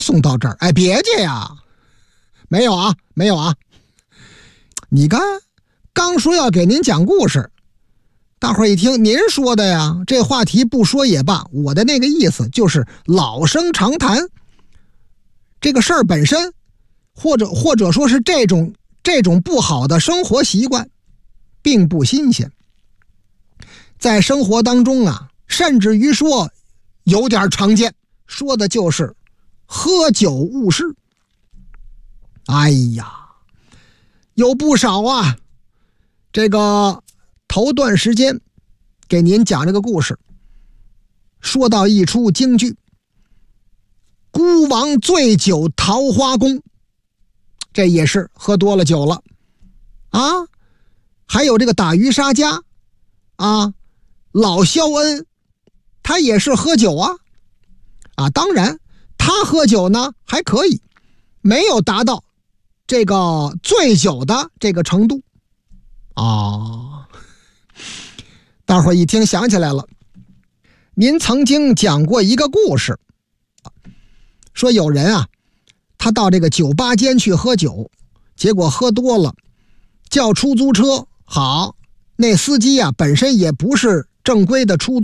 送到这儿。哎，别介呀，没有啊，没有啊。你看，刚说要给您讲故事，大伙儿一听您说的呀，这话题不说也罢。我的那个意思就是老生常谈，这个事儿本身，或者说是这种不好的生活习惯，并不新鲜。在生活当中啊，甚至于说有点常见，说的就是喝酒误事。哎呀，有不少啊。这个头段时间给您讲这个故事，说到一出京剧，孤王醉酒桃花宫，这也是喝多了酒了啊。还有这个打渔杀家啊，老肖恩，他也是喝酒啊。当然他喝酒呢还可以，没有达到这个醉酒的这个程度大伙儿一听想起来了，您曾经讲过一个故事，说有人啊，他到这个酒吧间去喝酒，结果喝多了，叫出租车，好，那司机啊本身也不是正规的出租